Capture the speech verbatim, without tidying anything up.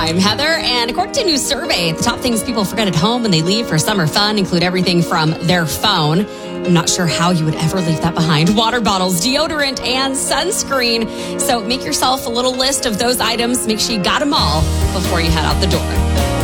I'm Heather, and according to a new survey, the top things people forget at home when they leave for summer fun include everything from their phone. I'm not sure how you would ever leave that behind. Water bottles, deodorant, and sunscreen. So make yourself a little list of those items. Make sure you got them all before you head out the door.